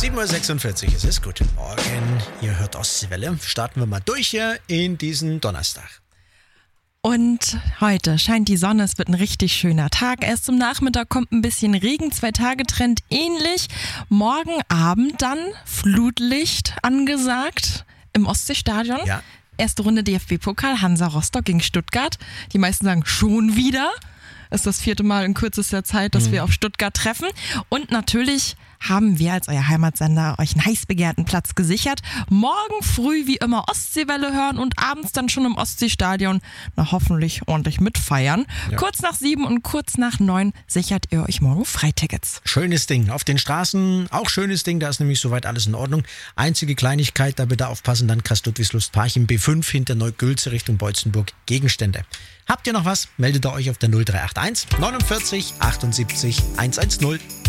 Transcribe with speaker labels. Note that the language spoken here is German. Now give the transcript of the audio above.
Speaker 1: 7.46 Uhr, es ist guten Morgen. Ihr hört Ostseewelle. Starten wir mal durch hier in diesen Donnerstag.
Speaker 2: Und heute scheint die Sonne, es wird ein richtig schöner Tag. Erst zum Nachmittag kommt ein bisschen Regen, 2-Tage-Trend ähnlich. Morgen Abend dann Flutlicht angesagt im Ostseestadion.
Speaker 1: Ja.
Speaker 2: Erste Runde DFB-Pokal, Hansa Rostock gegen Stuttgart. Die meisten sagen schon wieder. Ist das 4. Mal in kürzester Zeit, dass wir auf Stuttgart treffen. Und natürlich haben wir als euer Heimatsender euch einen heiß begehrten Platz gesichert. Morgen früh wie immer Ostseewelle hören und abends dann schon im Ostseestadion hoffentlich ordentlich mitfeiern.
Speaker 1: Ja.
Speaker 2: Kurz nach 7 und kurz nach 9 sichert ihr euch morgen Freitickets.
Speaker 1: Schönes Ding. Auf den Straßen auch schönes Ding, da ist nämlich soweit alles in Ordnung. Einzige Kleinigkeit, da bitte aufpassen, dann Kreis-Ludwigslust Parchim B5 hinter Neugülze Richtung Beutzenburg. Gegenstände. Habt ihr noch was? Meldet ihr euch auf der 0381 49 78 110.